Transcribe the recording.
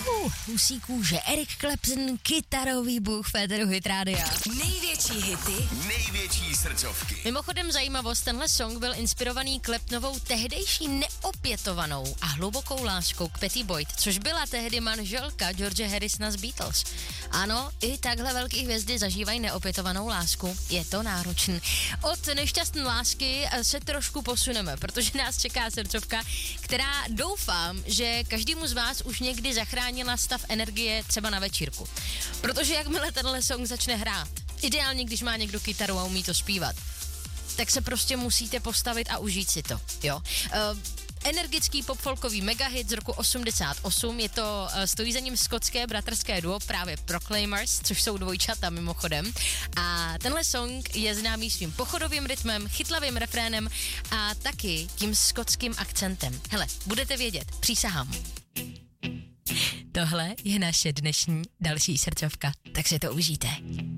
Husí kůže, Eric Clapton, kytarový bůh Féteru Hit Rádia. Největší hity, největší srdcovky. Mimochodem zajímavost, tenhle song byl inspirovaný Claptonovou tehdejší neopětovanou a hlubokou láskou k Patty Boyd, což byla tehdy manželka George Harrisona z Beatles. Ano, i takhle velké hvězdy zažívají neopětovanou lásku. Je to náročný. Od nešťastné lásky se trošku posuneme, protože nás čeká srdcovka, která doufám, že každému z vás už někdy zachránila stav energie třeba na večírku. Protože jakmile tenhle song začne hrát, ideálně když má někdo kytaru a umí to zpívat, tak se prostě musíte postavit a užít si to, jo. Energický popfolkový megahit z roku 88, stojí za ním skotské bratrské duo právě Proclaimers, což jsou dvojčata mimochodem. A tenhle song je známý svým pochodovým rytmem, chytlavým refrénem a taky tím skotským akcentem. Hele, budete vědět, přísahám. Tohle je naše dnešní další srdcovka, tak si to užijte.